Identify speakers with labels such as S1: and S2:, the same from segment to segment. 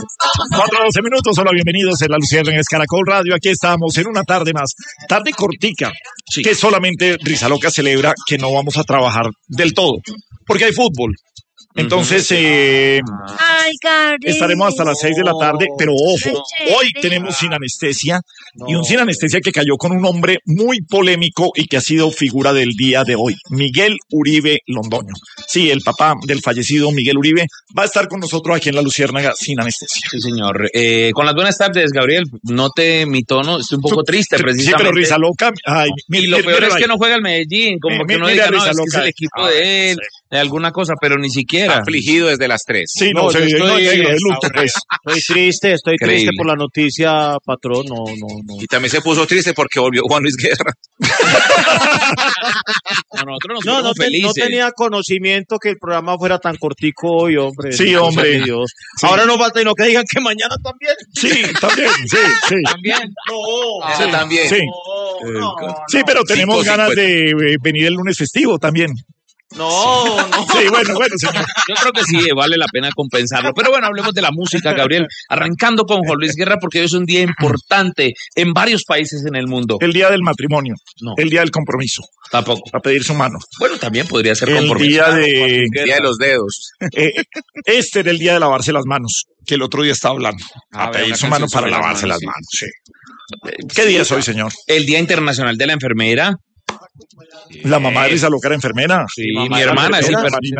S1: 4:12 minutos, hola, bienvenidos en La Luciérnaga en Caracol Radio. Aquí estamos en una tarde más, tarde cortica, sí, que solamente Risaloca celebra que no vamos a trabajar del todo, porque hay fútbol. Entonces, estaremos hasta las 6 de la tarde, pero ojo, hoy tenemos Sin Anestesia, y un Sin Anestesia que cayó con un hombre muy polémico y que ha sido figura del día de hoy, Miguel Uribe Londoño. Sí, el papá del fallecido Miguel Uribe va a estar con nosotros aquí en La Luciérnaga Sin Anestesia.
S2: Sí, señor. Con las buenas tardes, Gabriel. Note mi tono, estoy un poco triste, precisamente.
S1: Sí, pero Risaloca...
S2: y lo peor es que no juega el Medellín, como que no diga, no, es que es el equipo de él, de alguna cosa, pero ni siquiera.
S3: Afligido desde las 3.
S1: Sí, no, estoy
S4: triste por la noticia, patrón, no.
S3: Y también se puso triste porque volvió Juan Luis Guerra.
S2: Nosotros
S4: no tenía conocimiento que el programa fuera tan cortico hoy, hombre.
S1: Sí, hombre.
S4: Dios. Sí. Ahora no falta que digan que mañana también.
S1: Sí, también, sí.
S2: ¿También?
S3: No. Sí, también.
S1: Sí. Sí, pero tenemos ganas de venir el lunes festivo también.
S4: No.
S1: Sí, bueno, señor.
S2: Yo creo que sí, vale la pena compensarlo. Pero bueno, hablemos de la música, Gabriel. Arrancando con Juan Luis Guerra, porque hoy es un día importante en varios países en el mundo.
S1: El día del matrimonio.
S2: No.
S1: El día del compromiso.
S2: Tampoco.
S1: A pedir su mano.
S2: Bueno, también podría ser
S1: el
S2: compromiso.
S1: El
S3: día de los dedos.
S1: Este era el día de lavarse las manos, que el otro día estaba hablando. A pedir su mano para lavarse las manos, sí. ¿Qué día es hoy, señor?
S2: El Día Internacional de la Enfermera.
S1: La mamá de Risaloca era enfermera.
S2: Sí, mi hermana es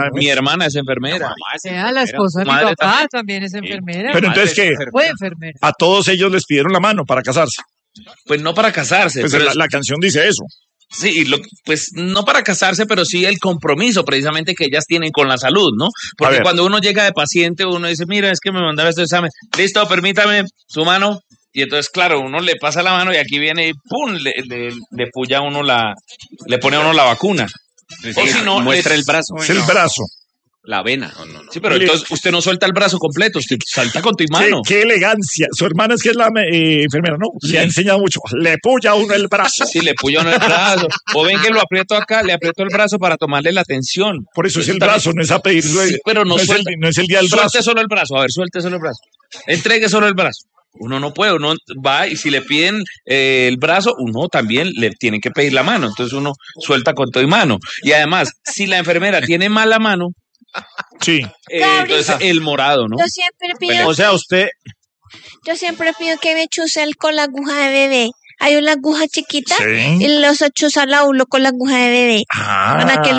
S2: enfermera.
S5: La esposa de mi papá también es enfermera.
S1: Pero entonces, ¿qué?
S5: Fue enfermera.
S1: A todos ellos les pidieron la mano para casarse.
S2: Pues no para casarse.
S1: Pues
S2: pero
S1: la canción dice eso.
S2: Sí, pues no para casarse, pero sí el compromiso precisamente que ellas tienen con la salud, ¿no? Porque cuando uno llega de paciente, uno dice, mira, es que me mandaron este examen. Listo, permítame su mano. Y entonces, claro, uno le pasa la mano y aquí viene y ¡pum! Le puya a uno le pone a uno la vacuna.
S3: O si no, muestra el brazo.
S1: Es el brazo.
S3: La vena.
S2: No. Sí, pero entonces usted no suelta el brazo completo, usted salta con tu mano.
S1: Qué elegancia. Su hermana es que es la enfermera, ¿no? Le ha enseñado mucho. Le puya a uno el brazo.
S2: Sí, le puya a uno el brazo. O ven que lo aprieto acá, le aprieto el brazo para tomarle la atención.
S1: Por eso es el brazo, no es a pedir.
S2: Sí, pero no es
S1: el día del brazo.
S2: Suelte solo el brazo. A ver, suelte solo el brazo. Entregue solo el brazo. Uno no puede, uno va y si le piden el brazo, uno también le tiene que pedir la mano. Entonces uno suelta con todo y mano. Y además, si la enfermera tiene mala mano,
S1: sí,
S2: entonces el morado, ¿no?
S5: Yo siempre pido.
S4: O sea, usted.
S5: Yo siempre pido que me chusel con la aguja de bebé. Hay una aguja chiquita y los chuzan a uno con la aguja de bebé. Para que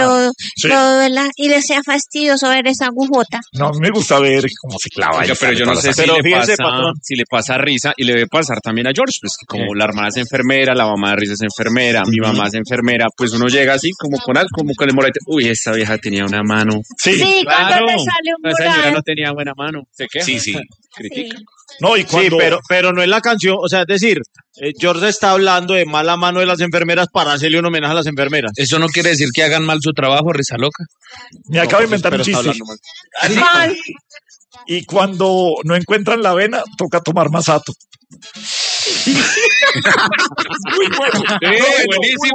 S5: y le sea fastidioso ver esa agujota.
S1: No, me gusta ver cómo se clava.
S3: Oiga, pero yo no sé si le pasa a Risa y le debe pasar también a George, pues que como la hermana es enfermera, la mamá de Risa es enfermera, mi mamá es enfermera, pues uno llega así como con el morete. Uy, esa vieja tenía una mano.
S5: Sí, cuando le sale un
S3: morado. Esa señora no tenía buena mano. ¿Se queja?
S2: Sí.
S3: Critica.
S5: Sí.
S1: No, y cuando...
S4: Sí, pero no es la canción, o sea, es decir, George está hablando de mala mano de las enfermeras para hacerle un homenaje a las enfermeras.
S2: Eso no quiere decir que hagan mal su trabajo, Risaloca.
S1: Me acabo de inventar un chiste.
S5: Mal.
S1: Y cuando no encuentran la avena, toca tomar masato. Muy bueno.
S2: Buenísimo.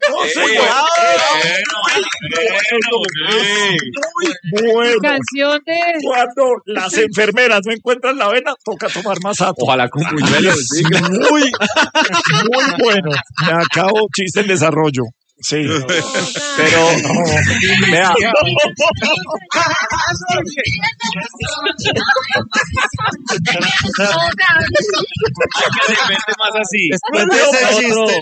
S1: Muy bueno.
S5: Canción de...
S1: Cuando las enfermeras no encuentran la avena, toca tomar masato.
S3: Ojalá con buñuelos.
S1: Muy bueno. Me acabo chiste en desarrollo. Sí, pero vea.
S2: Más así.
S4: Después de ese chiste,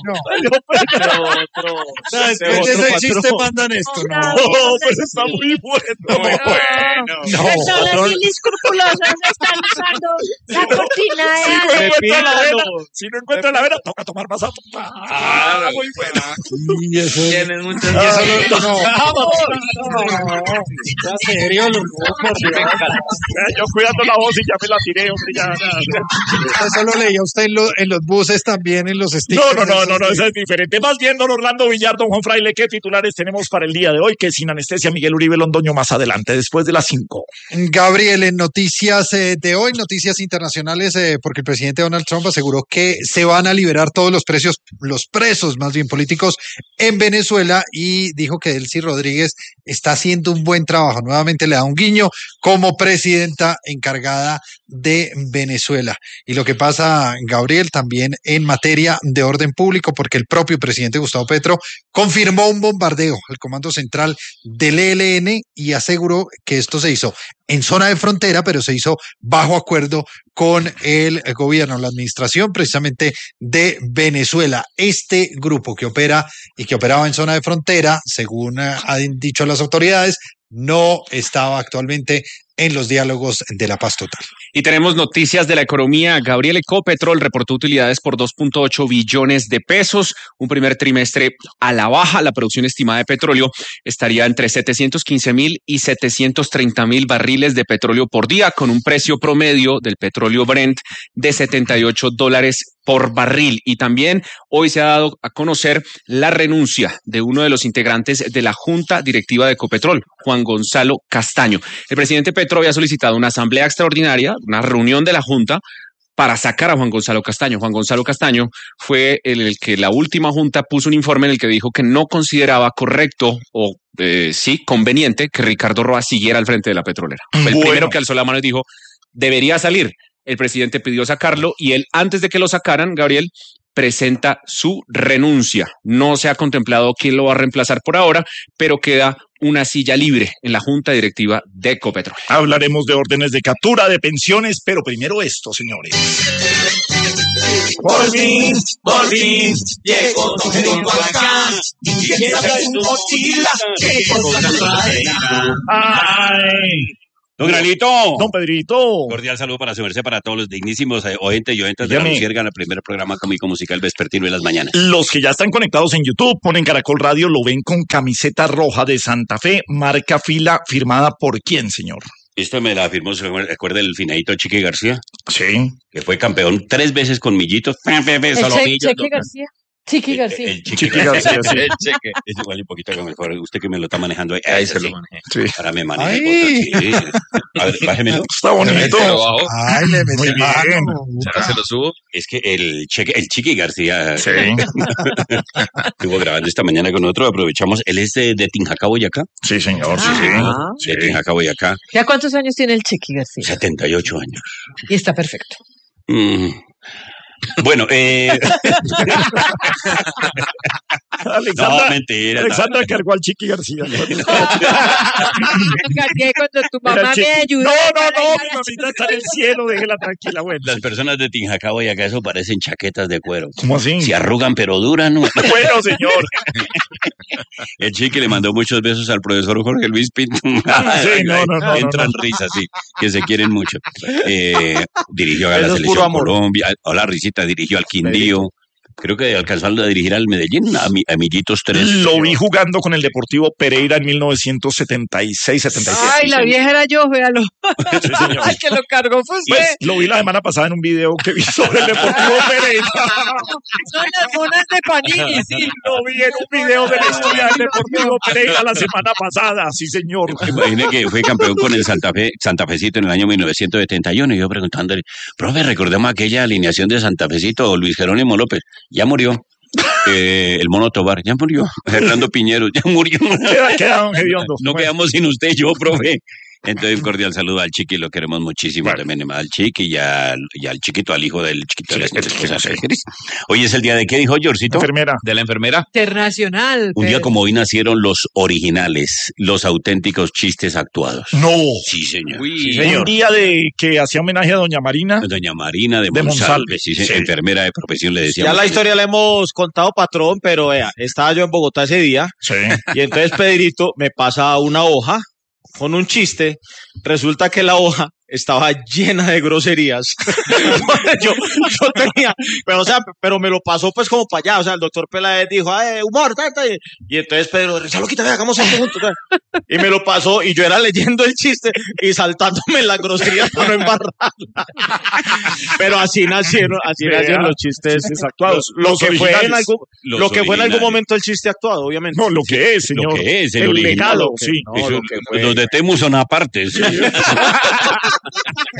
S4: después de ese chiste mandan esto.
S1: No, pues está muy bueno.
S5: Personas inescrupulosas están usando la cortina de
S1: Si no encuentran la avena, toca tomar masato.
S3: Muy buena.
S2: Tienen muchas.
S1: Yo cuidando la voz y ya me la tiré, hombre.
S6: Eso lo leía usted en los buses también, en los stickers.
S1: No, eso es diferente. Más bien, don Orlando Villar, don Juan Fraile, ¿qué titulares tenemos para el día de hoy? Que Sin Anestesia, Miguel Uribe Londoño más adelante, después de las 5.
S6: Gabriel, en noticias de hoy, noticias internacionales, porque el presidente Donald Trump aseguró que se van a liberar todos los presos más bien políticos en Venezuela y dijo que Delcy Rodríguez está haciendo un buen trabajo. Nuevamente le da un guiño como presidenta encargada de Venezuela. Y lo que pasa, Gabriel, también en materia de orden público, porque el propio presidente Gustavo Petro confirmó un bombardeo al Comando Central del ELN y aseguró que esto se hizo en zona de frontera, pero se hizo bajo acuerdo con el gobierno, la administración precisamente de Venezuela. Este grupo que opera y que operaba en zona de frontera, según han dicho las autoridades, no estaba actualmente en los diálogos de la paz total.
S3: Y tenemos noticias de la economía. Gabriel, Ecopetrol reportó utilidades por 2.8 billones de pesos. Un primer trimestre a la baja. La producción estimada de petróleo estaría entre 715,000 y 730,000 barriles de petróleo por día, con un precio promedio del petróleo Brent de $78 por barril. Y también hoy se ha dado a conocer la renuncia de uno de los integrantes de la Junta Directiva de Ecopetrol, Juan Gonzalo Castaño. El presidente Petro había solicitado una asamblea extraordinaria, una reunión de la Junta, para sacar a Juan Gonzalo Castaño. Juan Gonzalo Castaño fue el que la última Junta puso un informe en el que dijo que no consideraba correcto o conveniente que Ricardo Roa siguiera al frente de la petrolera. Fue el primero que alzó la mano y dijo, debería salir. El presidente pidió sacarlo y él, antes de que lo sacaran, Gabriel, presenta su renuncia. No se ha contemplado quién lo va a reemplazar por ahora, pero queda una silla libre en la Junta Directiva de Ecopetrol.
S1: Hablaremos de órdenes de captura, de pensiones, pero primero esto, señores.
S7: Por fin, llegó Don Pedrito acá, y lleva su mochila, que cosa trae.
S1: ¡Ay!
S8: Don Granito.
S1: Don Pedrito.
S8: Cordial saludo para su merced, para todos los dignísimos oyentes y oyentas de la Lucierga, en el primer programa cómico musical vespertino de las mañanas.
S1: Los que ya están conectados en YouTube, ponen Caracol Radio, lo ven con camiseta roja de Santa Fe, marca fila, firmada por ¿quién, señor?
S8: Esto me la firmó, ¿se recuerda el finadito Chiqui García?
S1: Sí.
S8: Que fue campeón 3 veces con Millitos.
S9: Chiqui García. Chiqui García.
S8: El Chiqui García, sí. El Cheque. Es igual un poquito que mejor. Usted que me lo está manejando ahí.
S2: Ahí se lo maneja.
S1: Sí.
S8: Ahora me maneja. Sí. A ver, bájemelo.
S1: Está bonito.
S6: Ay, le metí mano.
S2: ¿Será se lo subo?
S8: Es que el Chiqui García
S1: Sí.
S8: estuvo grabando esta mañana con otro. Aprovechamos. Él es de Tinjacá, Boyacá.
S1: Sí, señor.
S8: De Tinjacá, Boyacá.
S9: ¿Ya cuántos años tiene el Chiqui García?
S8: 78 años.
S9: Y está perfecto.
S8: Bueno,
S1: Alexandra,
S8: no, mentira.
S1: Alexandra cargó al Chiqui García.
S9: Cargué cuando tu mamá me ayudó.
S1: No, mi mamita está en el cielo, déjela tranquila, bueno.
S8: Las personas de Tinjacá, Boyacá, eso parecen chaquetas de cuero.
S1: ¿Cómo así?
S8: Se arrugan pero duran, ¿no?
S1: Bueno, señor.
S8: El Chiqui le mandó muchos besos al profesor Jorge Luis Pinto.
S1: Sí, no.
S8: Entran risas, sí, que se quieren mucho. Dirigió a la
S4: Eso es puro
S8: selección
S4: amor.
S8: Colombia. Hola, Risita, dirigió al Quindío. Creo que alcanzó a dirigir al Medellín, a Millitos 3.
S1: Lo vi jugando con el Deportivo Pereira en 1976-77.
S9: Ay, la vieja era yo, véalo.
S1: Sí, señor.
S9: El que lo cargó fue usted.
S1: Pues, lo vi la semana pasada en un video que vi sobre el Deportivo Pereira.
S9: Son las monas de Panini, sí.
S1: Lo vi en un video de la historia del Deportivo Pereira la semana pasada, sí, señor.
S8: Imagine que fue campeón con el Santa Fecito en el año 1971. Y yo preguntándole, profe, recordemos aquella alineación de Santa Fecito, Luis Jerónimo López. Ya murió. El Mono Tobar, ya murió. Fernando Piñero, ya murió.
S1: Queda don Gediondo.
S8: No quedamos sin usted y yo, profe. Entonces, un cordial saludo al Chiqui, lo queremos muchísimo también, al Chiqui y al chiquito, al hijo del chiquito. Hoy es el día de ¿qué dijo Georgito?
S1: Enfermera.
S2: De la enfermera.
S9: Internacional.
S8: Un día como hoy nacieron los originales, los auténticos chistes actuados.
S1: No.
S8: Sí, señor.
S2: Uy,
S8: Sí,
S1: Un
S8: señor.
S1: día de que hacía homenaje a doña Marina.
S8: Doña Marina de
S1: Monsalve.
S8: Monsalve, sí,
S1: Sí.
S8: enfermera de profesión, le decíamos.
S4: Ya la historia la hemos contado, patrón, pero vea, estaba yo en Bogotá ese día
S1: Sí.
S4: y entonces Pedrito me pasa una hoja con un chiste. Resulta que la hoja estaba llena de groserías. yo tenía, pero me lo pasó pues como para allá. O sea, el doctor Peláez dijo, humor, y entonces Pedro, ya lo quita, hagamos esto juntos. Y me lo pasó y yo era leyendo el chiste y saltándome las groserías para no embarrarla. Pero así nacieron los chistes actuados. Lo que fue en algún momento el chiste actuado, obviamente.
S1: No, lo que es, señor.
S8: Lo que es, el
S1: el
S8: original.
S1: legado,
S4: Lo que-
S1: sí.
S4: no,
S8: Eso,
S4: lo que fue.
S8: los de Temu son aparte. Sí.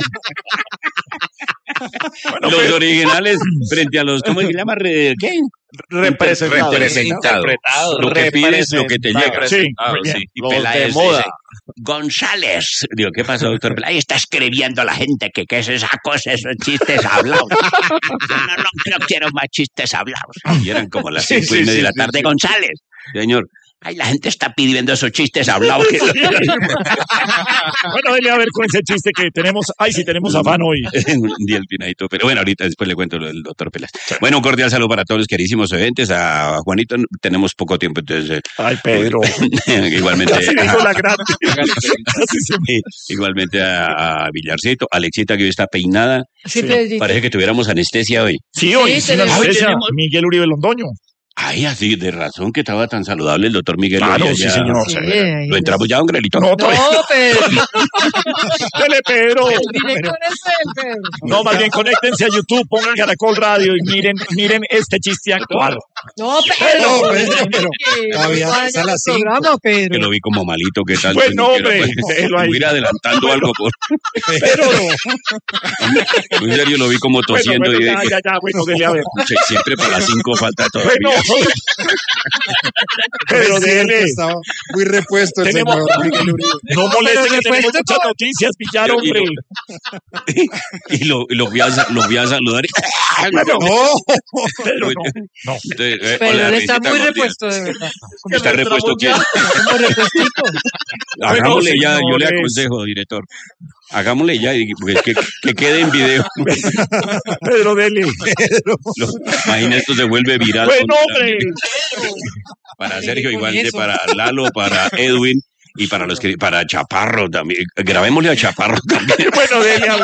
S1: Bueno,
S8: Los
S1: pero-
S8: originales frente a los, ¿cómo se llama? ¿Qué? representado. Lo que pides, lo que te llega.
S1: Sí,
S8: Y
S4: Los
S8: Peláez
S4: de moda.
S8: dice, González. Digo, ¿qué pasó, doctor Peláez? Ahí está escribiendo la gente que es esa cosa, esos chistes hablados. No quiero más chistes hablados. Y eran como las 5:30 de la tarde. González, señor. Ay, la gente está pidiendo esos chistes hablados.
S1: Bueno, dele a ver con ese chiste que tenemos. Ay, sí, tenemos afán hoy.
S8: Un día el pinadito, pero bueno, ahorita después le cuento lo del doctor Peláez. Bueno, un cordial saludo para todos los queridísimos oyentes. A Juanito tenemos poco tiempo, entonces.
S1: Ay, Pedro.
S8: Igualmente.
S1: Casi dijo la grande.
S8: Igualmente a Villarcito, Alexita que hoy está peinada.
S9: Sí, Pedrito.
S8: Parece que tuviéramos anestesia hoy.
S1: Sí, hoy sí,
S9: tenemos-
S1: Miguel Uribe Londoño.
S8: Ay, así, de razón que estaba tan saludable el doctor Miguel.
S1: Claro,
S8: Uribe,
S1: sí,
S8: ya.
S1: señor.
S9: Sí,
S8: Lo entramos ya, don Grelito.
S1: No, todavía.
S9: No, Pedro.
S1: Dele, Pedro.
S9: Vine con ese, Pedro.
S1: No, más bien conéctense a YouTube, pongan Caracol Radio y miren este chiste actual.
S9: No, Pedro.
S6: No, pero todavía
S9: Vaya
S6: es a las
S9: al
S6: 5.
S9: programa,
S8: Que
S9: Pedro.
S8: lo vi como malito, ¿qué tal?
S1: Bueno, hombre,
S8: Pues,
S1: déjelo ahí.
S8: hubiera adelantando algo por...
S1: Pero,
S8: En serio, lo vi como tosiendo
S1: bueno,
S8: y
S1: ya, bueno, dele a ver.
S8: Sí, siempre para las 5 falta todavía.
S1: Bueno, pero dele.
S6: Estaba muy repuesto el
S1: Tenemos-
S6: señor Miguel Uribe.
S1: No moleste que tenemos
S9: repuesto
S1: muchas noticias, pillar, hombre.
S8: Y lo voy a saludar.
S1: Bueno,
S6: No,
S1: Pedro, no.
S8: Entonces,
S9: Pero
S8: hola,
S9: él está
S8: Risita
S9: muy
S8: Cordial.
S9: repuesto, de verdad.
S8: ¿Está repuesto quién?
S9: Como repuestico.
S8: Hagámosle ya, yo le
S1: señores.
S8: aconsejo, director. Hagámosle ya, porque que quede en video.
S1: Pedro, dele.
S8: Imagina, esto se vuelve viral.
S1: Bueno, hombre.
S8: Para Sergio,
S9: Con
S8: igualmente
S9: eso.
S8: para Lalo, para Edwin y para los que para Chaparro también. Grabémosle a Chaparro también.
S1: Bueno, dele a ver.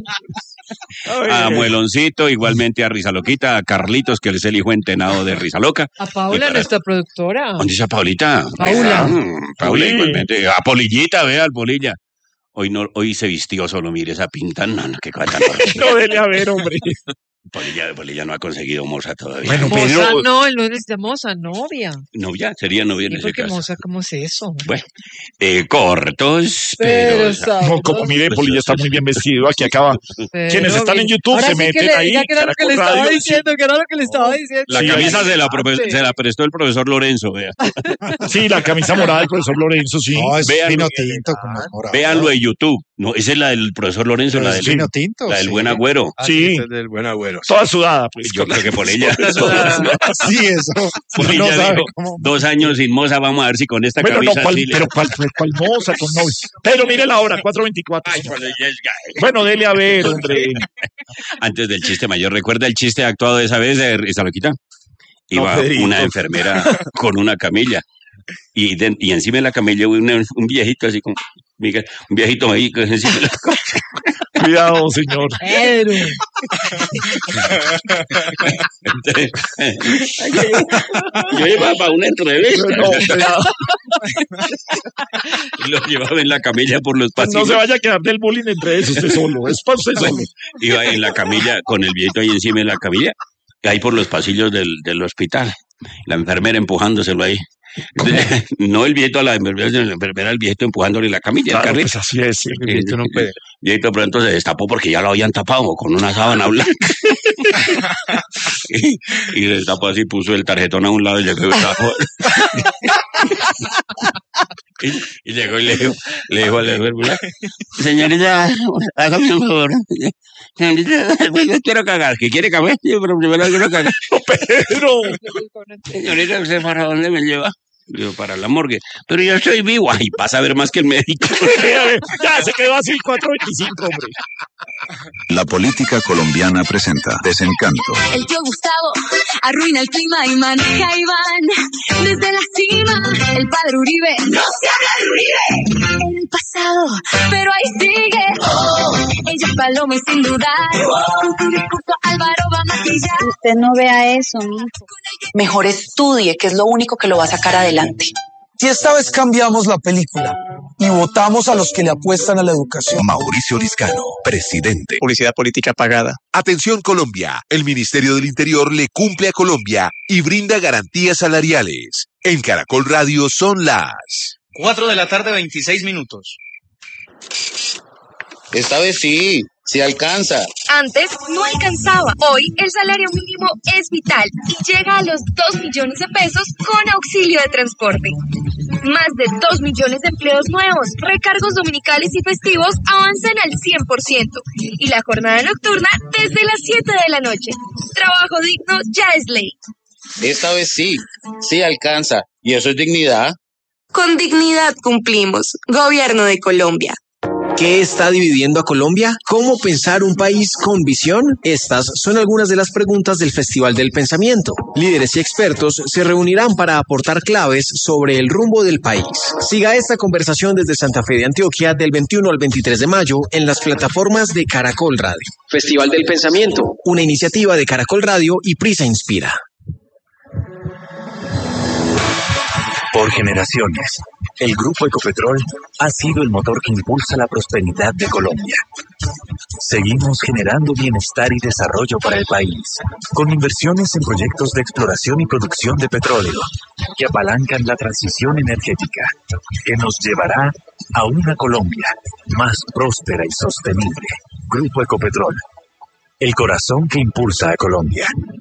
S8: A Mueloncito, igualmente a Rizaloquita, a Carlitos, que es el hijo entenado de Rizaloca.
S9: A
S8: Y
S9: Paula,
S8: para-
S9: nuestra productora.
S8: ¿Dónde está Paulita?
S9: Paula.
S8: Paula,
S1: Sí.
S8: igualmente. A Polillita, vea, al Polilla. Hoy se vistió solo, mire esa pinta, no, qué cosa tan horrible.
S1: No, dele a ver, hombre.
S8: Polilla no ha conseguido moza todavía.
S1: Bueno,
S9: Moza
S1: Pedro.
S9: no, él no necesita moza, novia.
S8: Novia, sería novia en
S9: ¿Y
S8: ese
S9: por qué
S8: caso.
S9: moza? ¿Cómo es eso?
S8: Bueno, cortos,
S9: Pero
S8: pero...
S9: sabroso.
S1: No, como mire, Polilla está muy bien vestido. Aquí acaba.
S9: Pero
S1: Quienes están en
S9: bien.
S1: YouTube
S9: Ahora
S1: se
S9: sí que
S1: meten
S9: le
S1: ahí,
S9: diga que era lo que le
S1: Caracol
S9: estaba
S1: Radio,
S9: diciendo, que era lo que le estaba diciendo.
S8: La
S1: Sí,
S8: camisa
S1: ahí-
S8: se la prestó el profesor Lorenzo, vea.
S1: Sí, la camisa morada del profesor Lorenzo, sí.
S6: no, es
S8: Véanlo.
S6: vino tinto con los morados.
S8: Véanlo en YouTube. No, esa es la del profesor Lorenzo,
S6: Pero
S8: la
S6: es
S8: del,
S6: vino tinto.
S8: la del
S6: sí.
S8: buen agüero.
S1: Sí,
S3: del buen agüero.
S1: toda sudada, pues.
S8: Yo creo que por ella.
S6: Sí, eso.
S8: Por
S6: No
S8: ella
S6: sabe
S8: dijo,
S6: cómo.
S8: 2 años sin moza, vamos a ver si con esta
S1: Bueno, no,
S8: camisa
S1: ¿cuál,
S8: sí le-
S1: pero cuál moza con novio? Pero mire la hora, 4:24.
S8: Ay, cuando ya es gay.
S1: Bueno, dele a ver, hombre.
S8: Antes del chiste mayor, ¿recuerda el chiste actuado de esa vez de Rizaloquita? Iba
S1: Pedrito.
S8: una enfermera con una camilla y encima de la camilla un viejito así como Miguel, un viejito ahí que encima de la
S1: Cuidado, señor.
S9: Pedro.
S8: Entonces, yo iba para una entrevista
S1: No, cuidado.
S8: y lo llevaba en la camilla por los
S1: No
S8: pasillos.
S1: se vaya a quedar del bullying entre eso, usted solo. Es para usted solo.
S8: Iba en la camilla con el viejito ahí encima de la camilla, ahí por los pasillos del hospital. La enfermera empujándoselo ahí. No el viejito a la enfermera, sino la enfermera al viejito empujándole la camilla, el
S1: Claro,
S8: carrito.
S1: pues así es. El viejito no puede.
S8: Y ahí de pronto se destapó porque ya lo habían tapado con una sábana blanca. y se destapó así, puso el tarjetón a un lado y llegó y tapó. y llegó y le dijo a la enfermera, señorita, hágame un favor. Señorita, yo quiero cagar. ¿Qué quiere cagar? Sí, pero primero quiero cagar.
S1: Pero,
S8: Señorita, ¿usted para dónde me lleva? Digo, para la morgue. Pero yo estoy vivo. Ay, vas a ver más que el médico.
S1: ya se quedó así 4:25, hombre.
S10: La política colombiana presenta Desencanto.
S11: El tío Gustavo arruina el clima y maneja a Iván. Desde la cima, el padre Uribe no se habla de Uribe. En el pasado, pero ahí sigue. Ella es Paloma y sin dudar. Con su discurso Álvaro va a maquillar.
S12: Usted no vea eso, mijo. Mejor estudie, que es lo único que lo va a sacar adelante.
S13: Si esta vez cambiamos la película y votamos a los que le apuestan a la educación.
S10: Mauricio Liscano, presidente.
S13: Publicidad política pagada.
S10: Atención Colombia, el Ministerio del Interior le cumple a Colombia y brinda garantías salariales. En Caracol Radio son las
S4: 4 de la tarde, 26 minutos.
S14: Esta vez sí. Sí alcanza.
S15: Antes no alcanzaba. Hoy el salario mínimo es vital y llega a los 2 millones de pesos con auxilio de transporte. Más de 2 millones de empleos nuevos, recargos dominicales y festivos avanzan al 100% y la jornada nocturna desde las 7 de la noche. Trabajo digno ya es ley.
S14: Esta vez sí alcanza. ¿Y eso es dignidad?
S15: Con dignidad cumplimos. Gobierno de Colombia.
S16: ¿Qué está dividiendo a Colombia? ¿Cómo pensar un país con visión? Estas son algunas de las preguntas del Festival del Pensamiento. Líderes y expertos se reunirán para aportar claves sobre el rumbo del país. Siga esta conversación desde Santa Fe de Antioquia del 21 al 23 de mayo en las plataformas de Caracol Radio. Festival del Pensamiento, una iniciativa de Caracol Radio y Prisa Inspira.
S17: Por generaciones, el Grupo Ecopetrol ha sido el motor que impulsa la prosperidad de Colombia. Seguimos generando bienestar y desarrollo para el país, con inversiones en proyectos de exploración y producción de petróleo, que apalancan la transición energética, que nos llevará a una Colombia más próspera y sostenible. Grupo Ecopetrol, el corazón que impulsa a Colombia.